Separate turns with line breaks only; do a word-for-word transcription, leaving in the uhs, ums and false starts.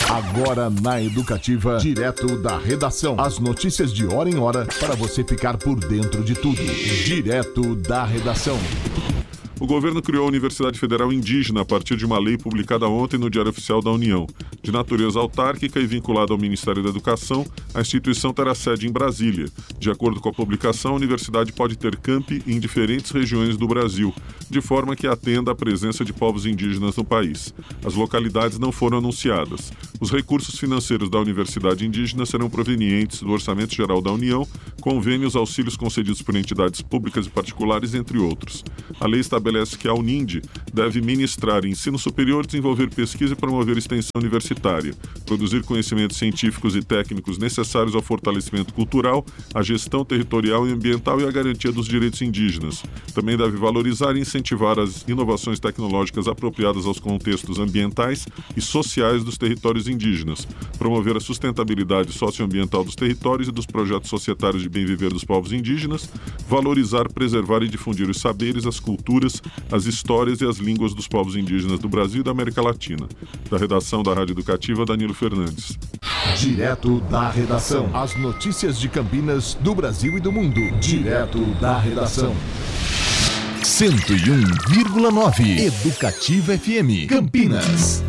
Agora na Educativa, direto da redação. As notícias de hora em hora para você ficar por dentro de tudo. Direto da redação.
O governo criou a Universidade Federal Indígena a partir de uma lei publicada ontem no Diário Oficial da União. De natureza autárquica e vinculada ao Ministério da Educação, a instituição terá sede em Brasília. De acordo com a publicação, a universidade pode ter campi em diferentes regiões do Brasil, de forma que atenda à presença de povos indígenas no país. As localidades não foram anunciadas. Os recursos financeiros da Universidade Indígena serão provenientes do Orçamento Geral da União, convênios, auxílios concedidos por entidades públicas e particulares, entre outros. A lei estabelece estabelece que a Unindi deve ministrar ensino superior, desenvolver pesquisa e promover extensão universitária, produzir conhecimentos científicos e técnicos necessários ao fortalecimento cultural, à gestão territorial e ambiental e à garantia dos direitos indígenas. Também deve valorizar e incentivar as inovações tecnológicas apropriadas aos contextos ambientais e sociais dos territórios indígenas, promover a sustentabilidade socioambiental dos territórios e dos projetos societários de bem-viver dos povos indígenas, valorizar, preservar e difundir os saberes, as culturas, as histórias e as línguas dos povos indígenas do Brasil e da América Latina. Da redação da Rádio Educativa, Danilo Fernandes.
Direto da redação. As notícias de Campinas, do Brasil e do mundo. Direto da redação. cento e um vírgula nove Educativa F M Campinas.